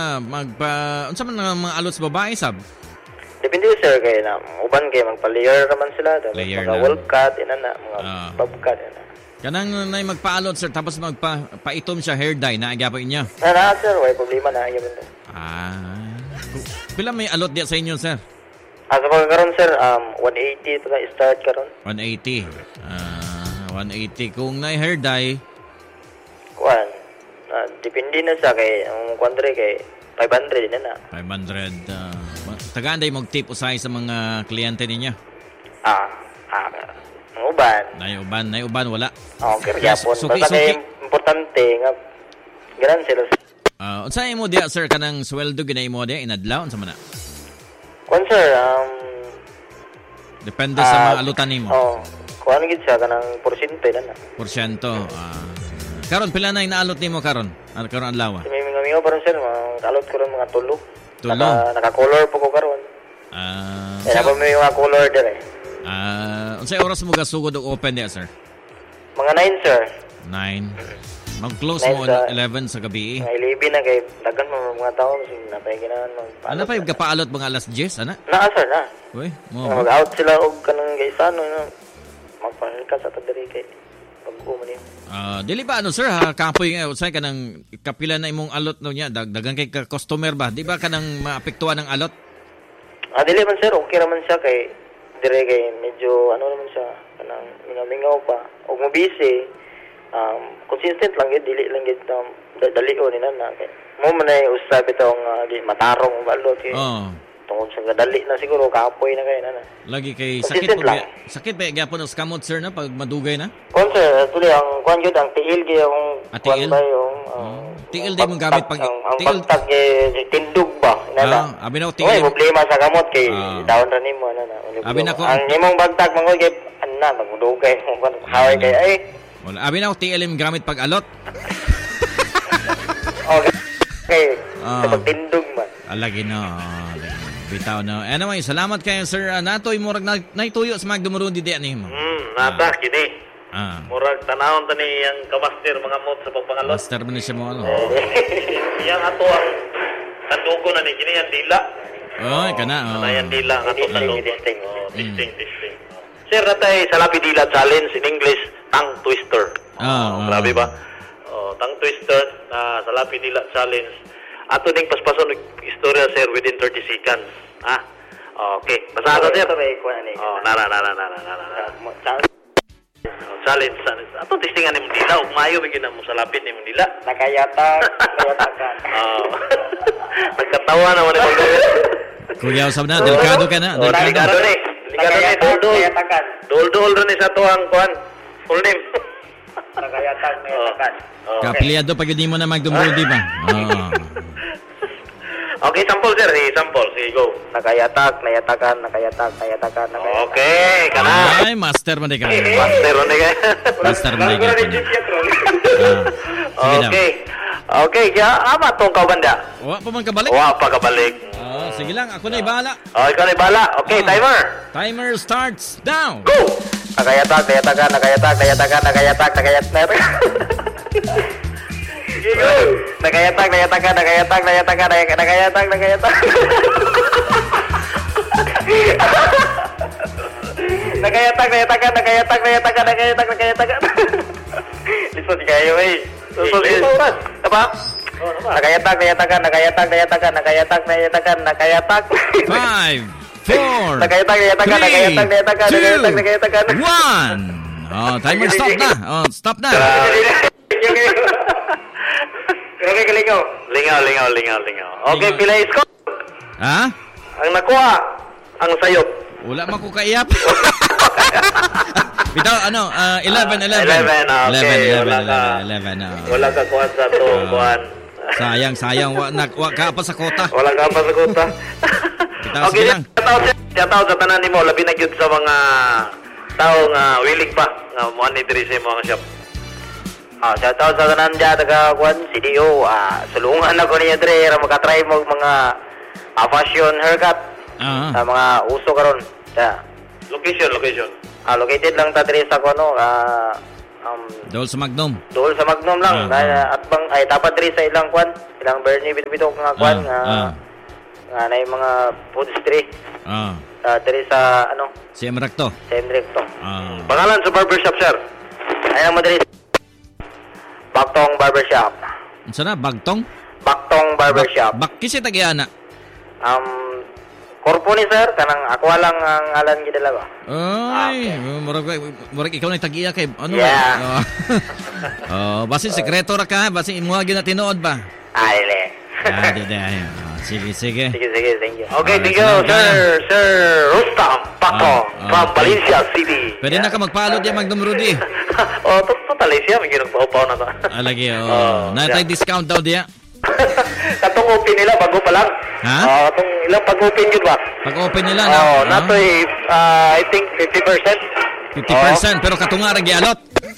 unsa man ang mga alot sa babae sab? Depende sir kay na uban kay magpa-layer naman sila Layer mga na. wolf cut ina na mga bobcat ina. Kanang nay magpaalot sir tapos paitom siya hair dye na agyapo inyo. Na sir, way problema na gyud. Pila may alot diya sa inyo sir? Asa pa karon sir 180 to na start karon. 180. 180 kung nay hair dye Kuan. Depende na sa kay ang kwadre kay 500 din na. 500. Tagaan day mag-tip usay sa mga kliyente ninyo. Ang uban. Nay uban wala. Okay, yapon. Basta kay importante nga ganan sila. Unsa imo diya sir kanang sweldo ginay mo diya inadlaw unsa man na? Kuan sir, depende sa mga alutan nimo. Kuan gid siya kanang porsyento na. Porsyento. Karon pila na inaalot nimo karon? Karon adlaw. May mga paron sir, alot ko ron mga tulo. Tulo. Naka-color po ko karon. Kaya pa may mga color dire. Unsay oras mo gasugod og open diya sir? Mga 9 sir. 9. Mag-close mo 11 sa gabi. Mga 11 na kay dagan mga tao kasi napay ginahan Ano pa yung kapaalot mga alas 10 ana? Sir na. Uy, mag-out sila og kanang gaysano magpahalka sa tadiri kay pag-uman niyo. Dili ba sir kapoy usay kanang kapila na imong alot no niya dagang kay customer ba? Di ba kanang maapektuhan ng alot? Dili man sir, okay raman siya kay dire kay medyo naman siya kanang mingaw pa og mo busy. Consistent lang gid dili lang gid dali-o ni na kay mo man ay usab itong di matarong balot kay tungod sa dali na siguro kapoy na kay na lagi kay sakit ba gyapon os kamot sir na pag madugay na kon sir tuloy ang kuan gyud ang tiil gyud ang tiil ba yung tiil di mo gamit pag tiil tag tindog ba na abi na tiil problema sa kamot kay down ra nimo abi na ko ang imong bagtag mangod kay magdugay mo haway kay ay wala abi na tiil im gamit pag alot okay sa pagtindog man alagi na bitaw na. Anyway, salamat kayo sir. Natoy murag naituyo sa magdumuron di ani mo. Nata kini. Murag tanawon tani yang kamaster mga mot sa pagpangalot. Master man siya mo ano. Yang ato ang tandugo na ni kini yang dila. Kana. Yang dila ato tandugo. Testing. Sir natay sa lapi dila challenge in English, tongue twister. Grabe ba? Tongue twister sa lapi dila challenge. Ato ding paspason istorya sir within 30 seconds. Okay. Basta ato sir. Nara. Challenge. Ato testingan ni Mundila. Mayo bigyan mo sa lapit ni Mundila. Nakayatakan. Nagkatawa naman ni Mundila. Kuya usab na, delikado ka na. Delikado ni. Nakayatakan. Dol rin sa to ang kuan. Full name. Nakayatakan. Kapliado pag hindi mo na magdumuro di ba? Okay, sample sir. Sample. Sige, go. Nakayatak. Okay, kana. Ay, master man di ka. Master man di ka. Okay, kaya ama tong kabanda. Wa pa man kabalik? Wa pa kabalik. Sige lang, ako na ibahala. Ikaw na ibahala. Okay, timer. Timer starts now. Go! Nakayatak. Nakayatak. Listo si kayo eh. Apa? Nakayatak. 5, 4, Nakayatak. 1. Timer stop na. Stop na. Okay, kalingaw. Lingaw. Okay, pila score? Ang nakuha, ang sayop. Wala man ko kaiyap. Bitaw 11. 11, okay. 11. Wala ka kuha sa to, kuhan. Sayang wa ka pa sa kota. Wala ka pa sa kota. Okay lang. Shout-out sa tanan nimo, labi na gyud sa mga tao nga willing pa nga mo ani diri sa mga shop. Shout-out sa tanan dyan, taga-kuhan, CDO. Sulungan ako niya, Dre. Makatry mo mga fashion haircut. Sa mga uso karon. Location. Located lang ta, Dre, sa Dol sa Magnum. Dool sa Magnum lang. At bang ay dapat diri sa ilang kwan, ilang Bernie bito nga kwan nga na yung mga food street. Diri sa Si Emrecto. Pangalan sa barbershop, sir. Ayun mo diri. Bagtong Barbershop. Unsa na Bagtong? Bagtong Barbershop. Kisi tagiana. Korpo ni sir, kanang ako lang ang ngalan gid dalawa. Ay, murag ikaw na tagiya kay ano? Yeah. Basi sekreto ra ka, basi imuha gyud na tinuod ba? Dili. Sige. Sige, thank you. Okay, thank you, Sir Rustam Paco from Valencia City. Pwede na ka magpalod ya Magnum Rudy. Totally siya, may ginagpaw na to. Lagi, na-try discount daw diya. Katong open nila, bago pa lang. Ha? Katong ilang pag-open yun ba? Pag-open nila na? Natoy, I think 50%. 50%, pero katunga ra gialot.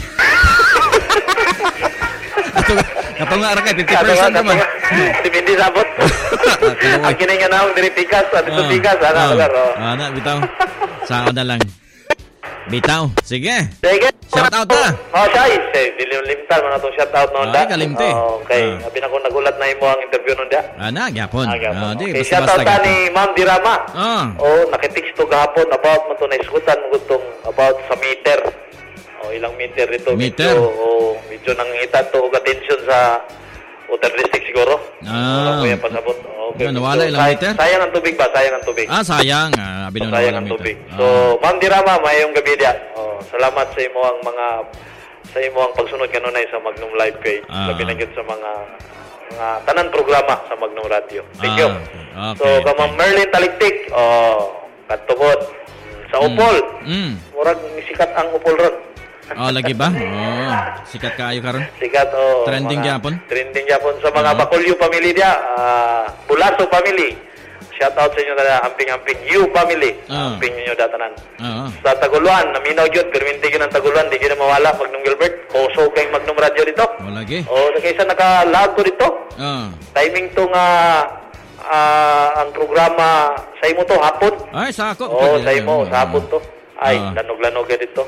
Katunga ra kay 50% naman. Si Mindy sabot. Ang kininga na akong diripikas, diripikas, Ana, bitaw. Saan na lang. Bitaw, sige. Shout out na. Dilimtar mo na itong shout out noon da. Kalimti. Okay, sabi na kung nagulat na imo ang interview noon da. Gyapon. Okay, shout out ta ni Ma'am Dirama. Nakitext to gahapon about mo to na iskutan mo gustong about sa meter. Ilang meter dito. Meter? Medyo nangita to og attention sa water district siguro. Kuya pasabot. Okay. Nawala ilang meter? Sayang ang tubig ba? Sayang ang tubig. Sayang. Sayang ang tubig. So, Ma'am Dirama, mayong gabi dia. Salamat sa imo ang pagsunod kanunay sa Magnum Live page. Labi na gyud sa mga tanan programa sa Magnum Radio. Thank you. Okay. So, Ma'am Merlin Taliktik, katubot sa Upol. Murag sikat ang Upol ron. Lagi ba? Sikat kaayo karon. Sikat Trending gyapon. Trending gyapon sa mga Bacolio family dia, Bulaso family. Shout out sa inyo na amping-amping you family. Amping niyo datanan. Sa Taguluan, naminaw gyud perminti gyud ang Taguluan, di gyud mawala Magnum Gilbert. Koso kay Magnum Radio dito. Lagi. Kaysa naka-lag ko dito. Timing to nga ang programa sa imo to hapon. Ay, sa ako. Sa imo sa hapon to. Ay, lanog-lanog dito.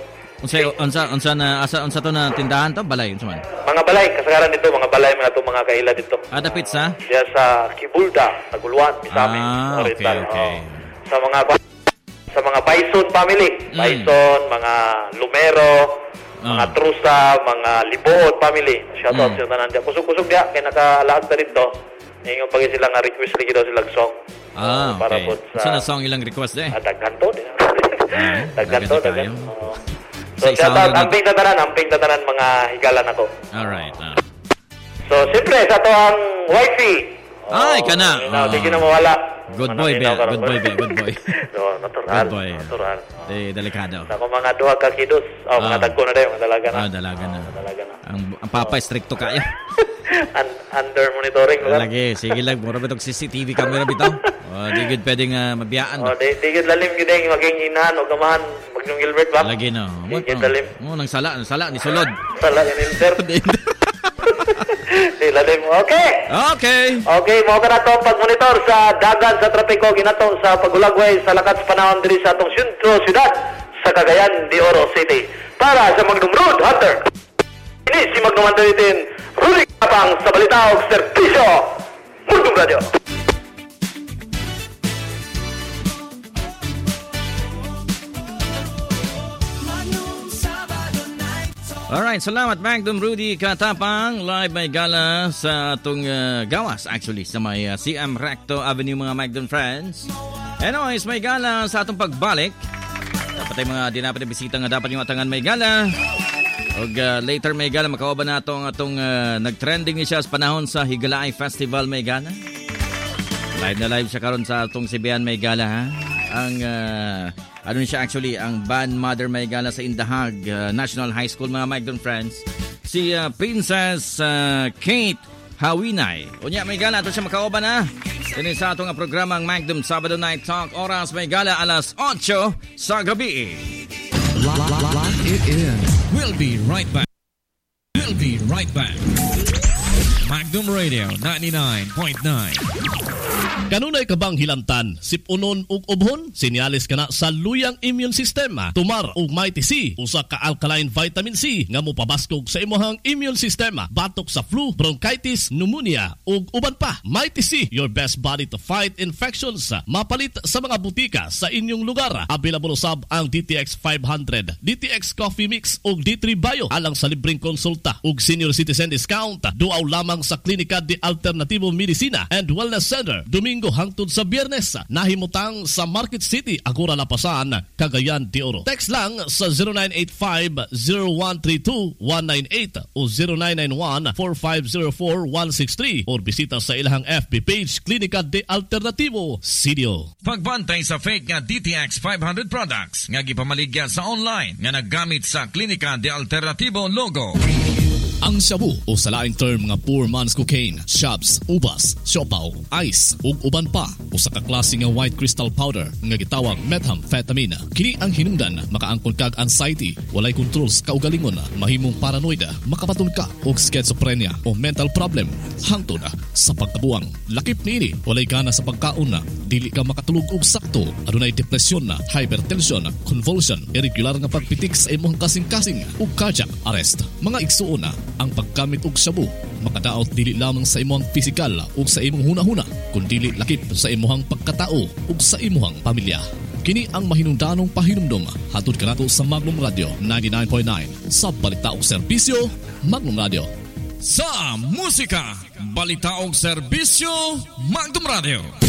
Unsa to na tindahan to? Balay, unsa man? Mga balay, kasagaran dito, mga balay mga to, mga kaila dito. Dapit sa? Diya sa Kibulda, Taguluan, Misamis, okay. Sa mga Bison family, Bison, mga Lumero, mga Trusa, mga Liboot family. Shout out sa tanan diya. Kusog-kusog diya kay nakalaag ta dito. Ingon pag sila nga request lagi daw sila song. Para po sa song ilang request Dagkanto. Dagkanto. So, shout out, amping tatanan mga higalan ako. Alright. So, siyempre, sa to ang wifey. Ay, kana. Di ka na mawala. Good boy. Natural. Natural. Delikado. Ako mga duha ka kidos. Mga dagko na dayo, mga dalaga na. Dalaga na. Ang papa, stricto kaya. Under monitoring. Lagi, sige lang. Mura ba itong CCTV camera bitaw? Di gud pwedeng mabiyaan. Di gud lalim gud ang maging inahan o gamahan. Magnum Gilbert ba? Lagi no. Di gud lalim. Nang sala, ni sulod. Sala ni Inter. Di lalim. Okay, mo ka na to pag-monitor sa dagat sa trapiko ginato sa pagulagway sa lakat sa panahon diri sa atong sentro syudad sa Cagayan de Oro City. Para sa Magnum Road Hunter. Ini si Magnum Hunter din. Rudy Kapang sa balita o serbisyo. Magnum Radio. Alright, salamat Magnum Rudy Katapang. Live may gala sa atong gawas actually sa may CM Recto Avenue mga Magnum friends. Anyways, may gala sa atong pagbalik. Dapat ay mga dinapat na bisita nga dapat yung atangan may gala. Og later may gala makauban na atong nagtrending ni siya sa panahon sa Higalaay Festival may gala. Live na live siya karon sa atong Sibian may gala ha. Ang ano siya actually ang band mother may gala sa Indahag National High School mga Magnum friends. Si Princess Kate Hawinay. Unya may gala ato siya makauban na. Ini sa atong programang Magnum Sabado Night Talk. Oras may gala alas 8 sa gabi. Lock it in. We'll be right back. Magnum Radio 99.9. Kanunay ka bang hilantan, sipunon ug ubhon? Sinyalis ka na sa luyang immune sistema. Tumar ug Mighty C, usa ka alkaline vitamin C nga mopabaskog sa imong immune sistema, batok sa flu, bronchitis, pneumonia ug uban pa. Mighty C, your best body to fight infections. Mapalit sa mga butika sa inyong lugar. Available usab ang DTX 500, DTX Coffee Mix ug D3 Bio alang sa libreng konsulta ug senior citizen discount. Duaw lamang sa Klinika de Alternativo Medicina and Wellness Center. Domingo hangtod sa Biyernes, nahimutang sa Market City, Agora Lapasan, Cagayan de Oro. Text lang sa 0985-0132-198 o 0991-4504-163 or bisita sa ilahang FB page Klinika de Alternativo Sidio. Pagbantay sa fake nga DTX 500 products nga gipamaligya sa online nga naggamit sa Klinika de Alternativo logo. Ang shabu o sa laing term nga poor man's cocaine, shabs, ubas, siopaw, ice ug uban pa usa ka klase nga white crystal powder nga gitawag methamphetamine. Kini ang hinungdan makaangkon kag anxiety, walay control sa kaugalingon, mahimong paranoid, makapaton ka og schizophrenia o mental problem hangtod sa pagkabuang. Lakip niini, walay gana sa pagkaon, dili ka makatulog og sakto, adunay depresyon, hypertension, convulsion, irregular nga pagpitik sa imong kasing-kasing ug cardiac arrest. Mga igsuon ang paggamit og shabu makadaot dili lamang sa imong pisikal ug sa imong hunahuna, kundi lakip sa imong pagkatao ug sa imong pamilya. Kini ang mahinungdanong pahinumdom hatod kanato sa Magnum Radio 99.9 sa balita ug serbisyo Magnum Radio. Sa musika, balita ug serbisyo Magnum Radio.